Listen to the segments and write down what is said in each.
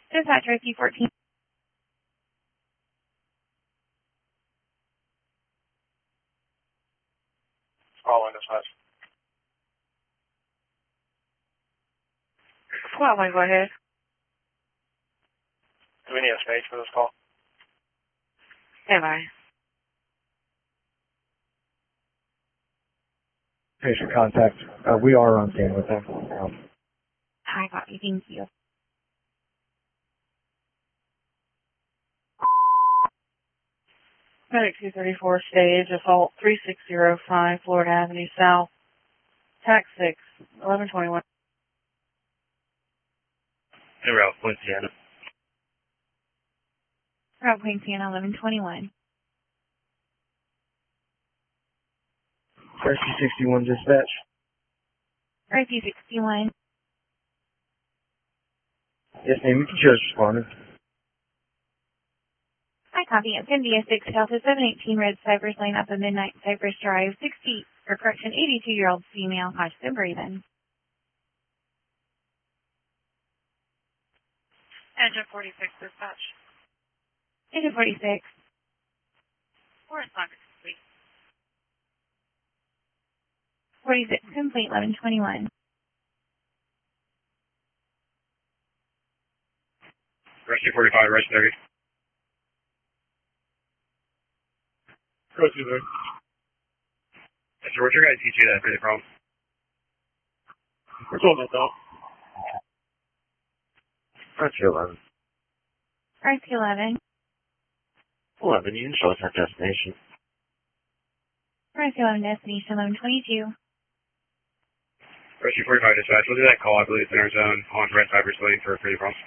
Dispatch Rescue 14. Following dispatch. Squad 1, go ahead. Do we need a space for this call? Stand by. Patient contact. We are on scene with them. Hi, copy. Thank you. Medic 234 stage, assault 3605 Florida Avenue South, tax 6, 1121. Hey, Ralph, Poinciana. Route Poinciana 1121. Rescue 61 dispatch. Rescue 61. Yes, ma'am. You can show us responding. Hi, copy. It's India 6 Delta 718 Red Cypress Lane up a Midnight Cypress Drive, 82-year-old female, conscious and breathing. Engine 46 dispatch. Engine 46. Correspondence complete. 46 complete, 1121. Rescue 45, Rescue 30. Rescue 30. Yes, sir, what's your guys' ETA that for the problem? We're told about that. Rescue 11. Rescue 11. 11, you can show us our destination. Rescue 11 destination 1122. Rescue 45 dispatch, we'll do that call. I believe it's in our zone on Red Cypress Lane for a pretty problem.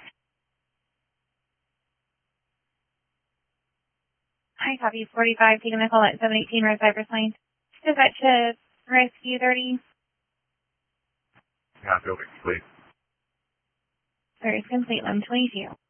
Hi, copy 45, taking a call at 718 Red Cypress Lane. Dispatch to Rescue 30. Yeah, I feel complete. Service complete, 1122.